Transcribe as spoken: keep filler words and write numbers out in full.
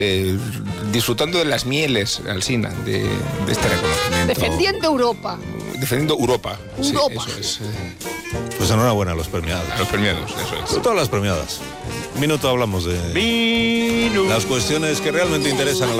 eh, disfrutando de las mieles, Alsina, de, de este reconocimiento. Defendiendo Europa. Defendiendo Europa. Europa. Sí, eso es. Eh, Pues enhorabuena a los premiados. a los premiados, eso es. Todas las premiadas. Un minuto hablamos de Minuto. las cuestiones que realmente interesan a la